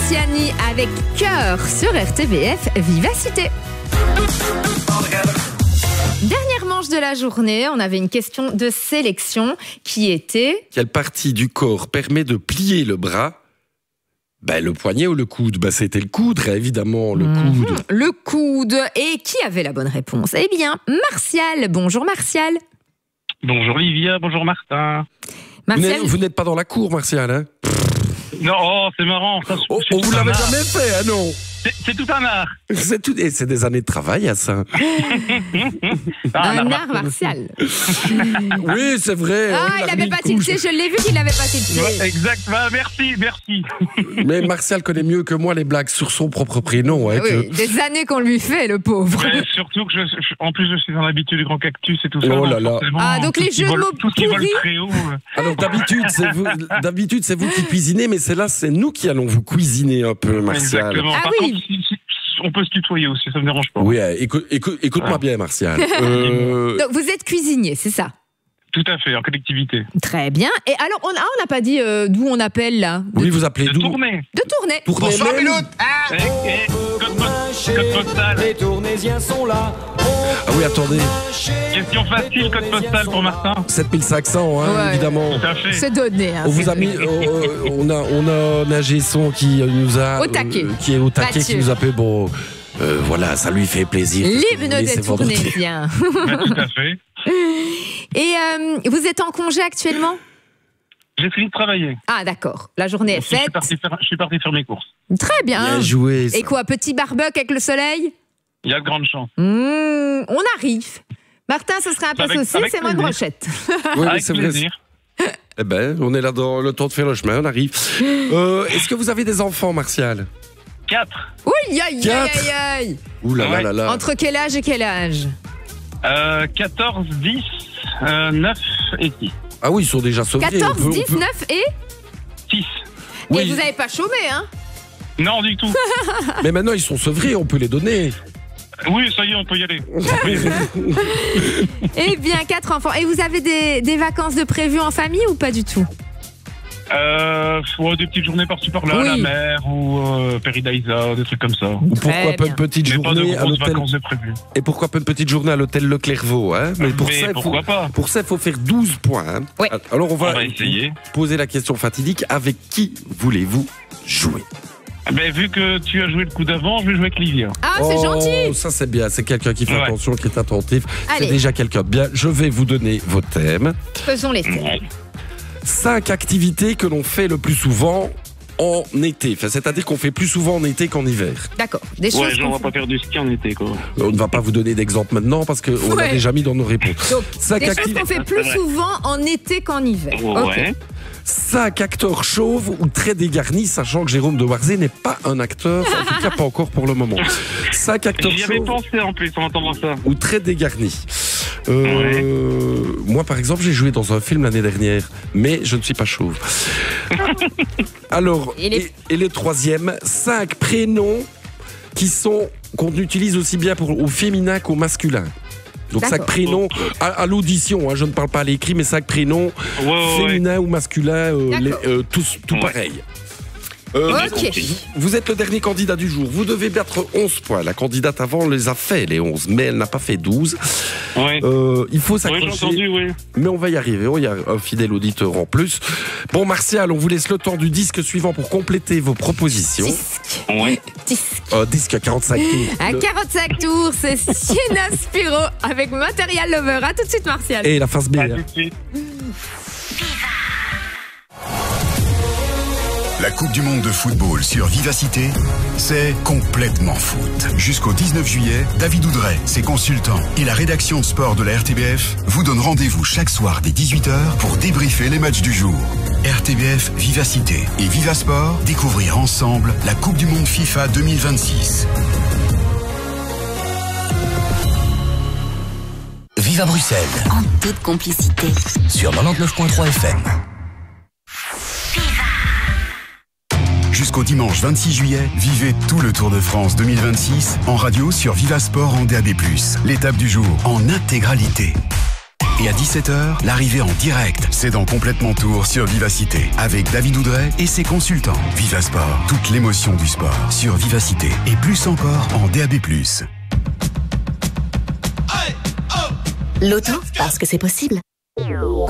Luciani avec Cœur sur RTBF Vivacité. Dernière manche de la journée, on avait une question de sélection qui était... Quelle partie du corps permet de plier le bras ? Le poignet ou le coude ? C'était le coude, évidemment, le coude. Le coude. Et qui avait la bonne réponse ? Eh bien, Martial. Bonjour Martial. Bonjour Olivia, bonjour Martin. Martial... Vous n'êtes pas dans la cour, Martial, hein ? Non, c'est marrant. Ça, on vous l'avait jamais fait, hein, non ? C'est tout un art. C'est des années de travail, à ça. Un art martial. Oui, c'est vrai. Il n'avait pas tilté, je l'ai vu qu'il n'avait pas tilté. Ouais, exact, merci. Mais Martial connaît mieux que moi les blagues sur son propre prénom. Hein, oui, des années qu'on lui fait, le pauvre. Ouais, surtout que en plus je suis dans l'habitude du grand cactus et tout ça. Oh là là. Donc les jeux de mots pourris. Alors d'habitude c'est vous qui cuisinez, mais là c'est nous qui allons vous cuisiner un peu, Martial. Exactement. Ah par oui. contre, on peut se tutoyer aussi, ça me dérange pas. Oui, écoute-moi bien, Martial. Donc vous êtes cuisinier, c'est ça ? Tout à fait, en collectivité. Très bien. Et alors, on n'a pas dit d'où on appelle là ? Oui, vous appelez d'où ? Tournai. De Tournai. Bonsoir même. Code postal. Les Tournaisiens sont là. Ah oui, attendez. Question facile, code postal pour Martin. 7500, hein, Ouais. évidemment. Tout à fait. C'est donné. Hein, On vous a mis, on a un ingé son qui nous a, Au taquet. qui est au taquet, Mathieu. qui nous appelle. Voilà, ça lui fait plaisir. L'hymne des Tournaisiens. Tout à fait. Et vous êtes en congé actuellement ? J'ai fini de travailler. Ah d'accord, la journée est faite. Je suis parti faire mes courses. Très bien. Bien joué. Ça. Et quoi, petit barbecue avec le soleil ? Il y a de grandes chances. On arrive. Martin, ce serait un peu Avec saucisse et moins de plaisir. brochette. Oui, Avec c'est vrai. plaisir. Eh ben, on est là dans le temps de faire le chemin, on arrive. Est-ce que vous avez des enfants, Martial ? 4. Oui, aïe. Ouh là là là là. Entre quel âge et quel âge ? 14, 10, 9 et 6. Ah oui, ils sont déjà sauvés. 14, 10, 9 et 6. Oui. Et vous n'avez pas chômé, hein ? Non, du tout. Mais maintenant, ils sont sevrés, on peut les donner. Oui, ça y est, on peut y aller. Eh bien, 4 enfants. Et vous avez des vacances de prévues en famille ou pas du tout ? Des petites journées par-ci par-là, Oui. à la mer ou Peridaisa, des trucs comme ça. Ou pourquoi Très pas bien. une petite Mais pas de journée à grosses l'hôtel. vacances de prévues. Et pourquoi pas une petite journée à l'hôtel Le Clairvaux, hein ? Mais pourquoi pas ? Pour ça, il faut faire 12 points. Hein. Oui. Alors, on On va essayer. poser la question fatidique. Avec qui voulez-vous jouer ? Vu que tu as joué le coup d'avant, je vais jouer avec Livia. Ah, c'est gentil. Ça, c'est bien. C'est quelqu'un qui fait Ouais. attention, qui est attentif. C'est Allez. déjà quelqu'un de bien. Je vais vous donner vos thèmes. Faisons les thèmes. 5 activités que l'on fait le plus souvent en été. Enfin, c'est-à-dire qu'on fait plus souvent en été qu'en hiver. D'accord. Des choses Ouais, genre, on qu'on va pas faire du ski en été, quoi. On ne va pas vous donner d'exemple maintenant parce qu'on l'a Ouais. déjà mis dans nos réponses. Donc, 5 des choses qu'on fait plus souvent en été qu'en hiver. Ok. Ouais. 5 acteurs chauves ou très dégarnis, sachant que Jérôme de Warzé n'est pas un acteur, en tout cas pas encore pour le moment. 5 acteurs J'y avais chauves pensé en plus en entendant ça. ou très dégarnis. Moi, par exemple, j'ai joué dans un film l'année dernière, mais je ne suis pas chauve. Alors, Et le troisième, 5 prénoms qu'on utilise aussi bien au féminin qu'au masculin. Donc 5 D'accord. prénoms à l'audition, hein, je ne parle pas à l'écrit, mais 5 prénoms féminins ou masculins, tout Ouais. pareil. Ok. Vous êtes le dernier candidat du jour. Vous devez battre 11 points. La candidate avant les a fait, les 11, mais elle n'a pas fait 12. Ouais. Il faut Oui, j'ai s'accrocher, entendu, oui. mais on va y arriver. Il y a un fidèle auditeur en plus. Bon, Martial, on vous laisse le temps du disque suivant pour compléter vos propositions. Disque. Ouais. Disque. Disque à 45 tours. À 45 tours, c'est Sienna Spiro avec Material Lover. À tout de suite, Martial. Et la face B. À hein. tout de suite. La Coupe du Monde de football sur Vivacité, c'est complètement foot. Jusqu'au 19 juillet, David Oudret, ses consultants et la rédaction sport de la RTBF vous donnent rendez-vous chaque soir dès 18h pour débriefer les matchs du jour. RTBF Vivacité et Vivasport, découvrir ensemble la Coupe du Monde FIFA 2026. Vive à Bruxelles, En toute complicité. sur 99.3 FM. Jusqu'au dimanche 26 juillet, vivez tout le Tour de France 2026 en radio sur Vivasport en DAB+. L'étape du jour en intégralité. Et à 17h, l'arrivée en direct. C'est dans Complètement Tour sur Vivacité. Avec David Oudret et ses consultants. Viva Sport, toute l'émotion du sport. Sur Vivacité. Et plus encore en DAB+. L'auto, parce que c'est possible.